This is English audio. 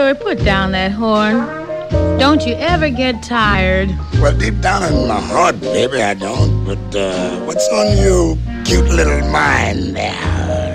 Louie, put down that horn. Don't you ever get tired. Well, deep down in my heart, baby, I don't. But what's on your cute little mind there?